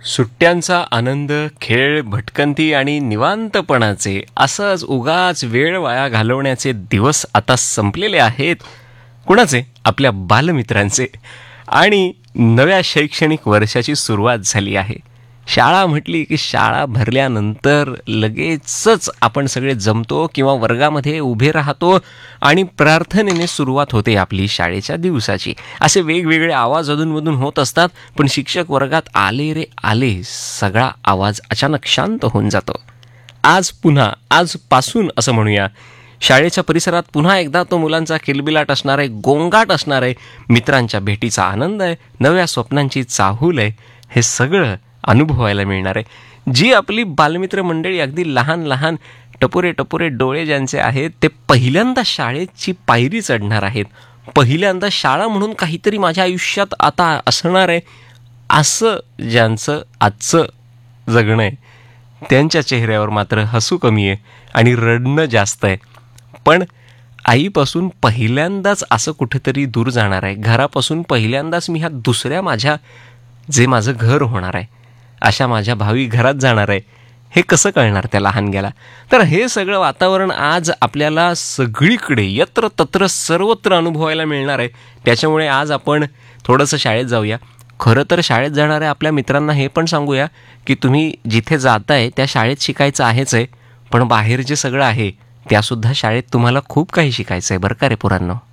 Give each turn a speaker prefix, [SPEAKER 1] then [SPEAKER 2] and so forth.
[SPEAKER 1] सुट्ट्यांचा आनंद, खेळ, भटकंती आणि निवांतपणाचे असंच उगाच वेळ वाया घालवण्याचे दिवस आता संपलेले आहेत. कुणाचे? आपल्या बालमित्रांचे. आणि नव्या शैक्षणिक वर्षाची सुरुवात झाली आहे. शाळा म्हटली की शाळा भरल्यानंतर लगेचच आपण सगळे जमतो किंवा वर्गामध्ये उभे राहतो आणि प्रार्थनेने सुरुवात होते आपली शाळेच्या दिवसाची. असे वेगवेगळे आवाज अधूनमधून होत असतात, पण शिक्षक वर्गात आले रे आले, सगळा आवाज अचानक शांत होऊन जातो. आजपासून असं म्हणूया, शाळेच्या परिसरात पुन्हा एकदा तो मुलांचा किलबिलाट असणार आहे, गोंगाट असणार आहे, मित्रांच्या भेटीचा आनंद आहे, नव्या स्वप्नांची चाहूल आहे. हे सगळं अनुभवायला मिळणार आहे. जी आपली बालमित्र मंडळी अगदी लहान लहान टपोरे टपोरे डोळे ज्यांचे आहेत, ते पहिल्यांदा शाळेची पायरी चढणार आहेत. पहिल्यांदा शाळा म्हणून काहीतरी माझ्या आयुष्यात आता असणार आहे, असं ज्यांचं आजचं जगणं आहे, त्यांच्या चेहऱ्यावर मात्र हसू कमी आहे आणि रडणं जास्त आहे. पण आईपासून पहिल्यांदाच असं कुठेतरी दूर जाणार आहे, घरापासून पहिल्यांदाच मी दुसऱ्या जे माझं घर होणार आहे, अशा माझ्या भावी घरात जाणार आहे. हे कसं कळणार त्या लहानग्याला? तर हे सगळं वातावरण आज आपल्याला सगळीकडे यत्र तत्र सर्वत्र अनुभवायला मिळणार आहे. त्याच्यामुळे आज आपण थोडंसं शाळेत जाऊया. खरं तर शाळेत जाणाऱ्या आपल्या मित्रांना हे पण सांगूया की तुम्ही जिथे जाताय त्या शाळेत शिकायचं आहेच आहे, पण बाहेर जे सगळं आहे त्यासुद्धा शाळेत तुम्हाला खूप काही शिकायचं आहे बरं का रे पोरांनो.